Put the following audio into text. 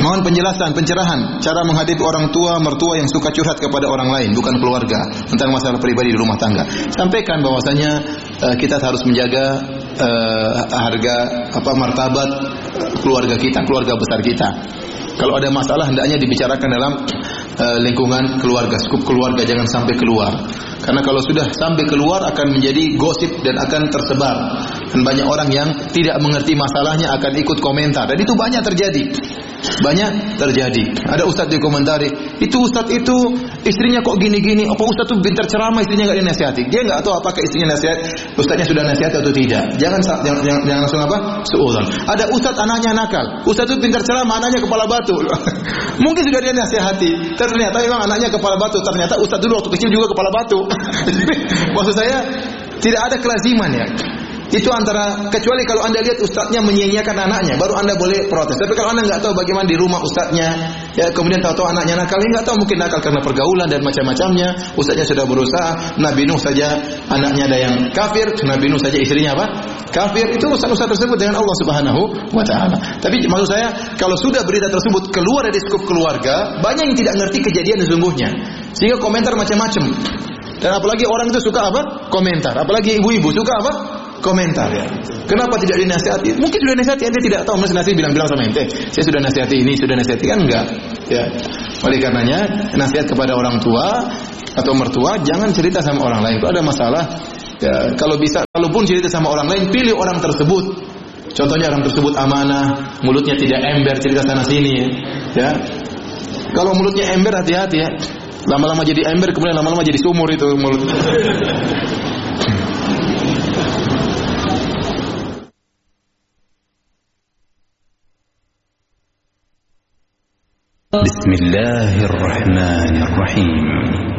Mohon penjelasan, pencerahan cara menghadapi orang tua, mertua yang suka curhat kepada orang lain, bukan keluarga, tentang masalah pribadi di rumah tangga. Sampaikan bahwasanya kita harus menjaga harga martabat keluarga kita, keluarga besar kita. Kalau ada masalah hendaknya dibicarakan dalam lingkungan keluarga, skup keluarga, jangan sampai keluar. Karena kalau sudah sampai keluar akan menjadi gosip dan akan tersebar. Dan banyak orang yang tidak mengerti masalahnya akan ikut komentar. Dan itu banyak terjadi. Banyak terjadi. Ada ustaz di komentari, itu ustaz itu istrinya kok gini-gini. Apa ustaz itu pintar ceramah, istrinya enggak dinasihati. Dia enggak tahu apakah istrinya nasihat, ustaznya sudah nasihat atau tidak. Jangan langsung suudzon. Ada ustaz anaknya nakal. Ustaz itu pintar ceramah, anaknya kepala batu. Mungkin sudah dia nasihati, ternyata memang anaknya kepala batu. Ternyata ustaz dulu waktu kecil juga kepala batu. Maksud saya tidak ada kelaziman ya. Itu antara, kecuali kalau Anda lihat ustadznya menyia-nyiakan anaknya, baru Anda boleh protes. Tapi kalau Anda enggak tahu bagaimana di rumah ustadznya, ya kemudian tahu-tahu anaknya nakal, enggak tahu, mungkin nakal karena pergaulan dan macam-macamnya. Ustadznya sudah berusaha, Nabi Nuh saja anaknya ada yang kafir, Nabi Nuh saja istrinya apa? Kafir. Itu ustaz-ustaz tersebut dengan Allah Subhanahu wa taala. Tapi maksud saya, kalau sudah berita tersebut keluar dari skup keluarga, banyak yang tidak ngerti kejadian sesungguhnya. Sehingga komentar macam-macam. Dan apalagi orang itu suka apa? Komentar. Apalagi ibu-ibu suka apa? Komentar ya. Kenapa tidak dinasihati? Mungkin sudah nasihati, ente tidak tahu, mesti nasihati bilang-bilang sama ente. Saya sudah nasihati ini, sudah nasihati, kan enggak. Ya. Oleh karenanya nasihat kepada orang tua atau mertua, jangan cerita sama orang lain. Kalau ada masalah, ya, kalau bisa, kalaupun cerita sama orang lain, pilih orang tersebut. Contohnya orang tersebut amanah, mulutnya tidak ember, cerita sana sini ya. Kalau mulutnya ember, hati-hati ya. Lama-lama jadi ember, kemudian lama-lama jadi sumur itu mulut. Bismillahirrahmanirrahim.